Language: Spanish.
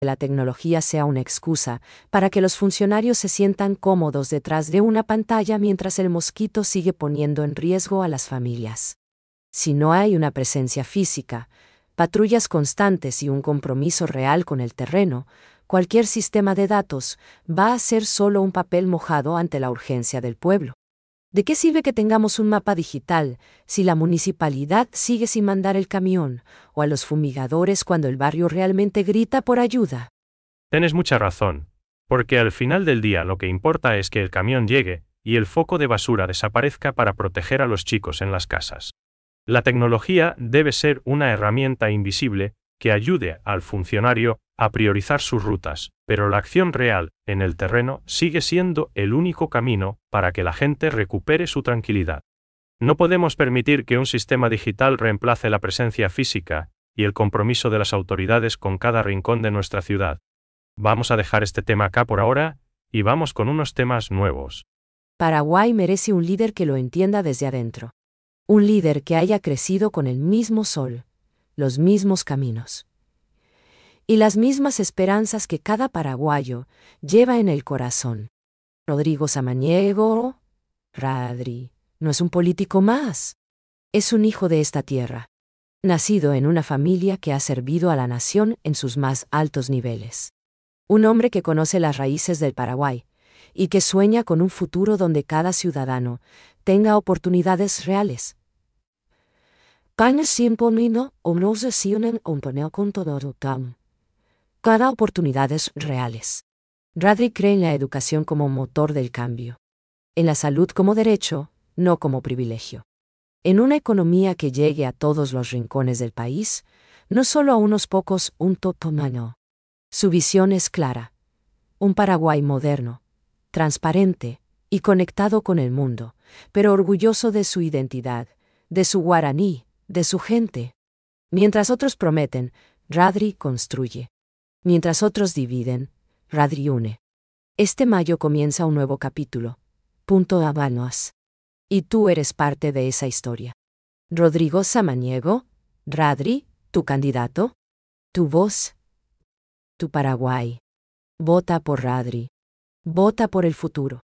la tecnología sea una excusa para que los funcionarios se sientan cómodos detrás de una pantalla mientras el mosquito sigue poniendo en riesgo a las familias. Si no hay una presencia física, patrullas constantes y un compromiso real con el terreno, cualquier sistema de datos va a ser solo un papel mojado ante la urgencia del pueblo. ¿De qué sirve que tengamos un mapa digital si la municipalidad sigue sin mandar el camión o a los fumigadores cuando el barrio realmente grita por ayuda? Tienes mucha razón, porque al final del día lo que importa es que el camión llegue y el foco de basura desaparezca para proteger a los chicos en las casas. La tecnología debe ser una herramienta invisible que ayude al funcionario a priorizar sus rutas, pero la acción real en el terreno sigue siendo el único camino para que la gente recupere su tranquilidad. No podemos permitir que un sistema digital reemplace la presencia física y el compromiso de las autoridades con cada rincón de nuestra ciudad. Vamos a dejar este tema acá por ahora y vamos con unos temas nuevos. Paraguay merece un líder que lo entienda desde adentro. Un líder que haya crecido con el mismo sol, los mismos caminos y las mismas esperanzas que cada paraguayo lleva en el corazón. Rodrigo Samaniego, Radri, no es un político más. Es un hijo de esta tierra, nacido en una familia que ha servido a la nación en sus más altos niveles. Un hombre que conoce las raíces del Paraguay y que sueña con un futuro donde cada ciudadano tenga oportunidades reales. Cada oportunidades reales. Radri cree en la educación como motor del cambio. En la salud como derecho, no como privilegio. En una economía que llegue a todos los rincones del país, no solo a unos pocos, un totomano. Su visión es clara. Un Paraguay moderno, transparente y conectado con el mundo, pero orgulloso de su identidad, de su guaraní, de su gente. Mientras otros prometen, Radri construye. Mientras otros dividen, Radri une. Este mayo comienza un nuevo capítulo. Punto Habanos. Y tú eres parte de esa historia. Rodrigo Samaniego, Radri, tu candidato, tu voz, tu Paraguay. Vota por Radri. Vota por el futuro.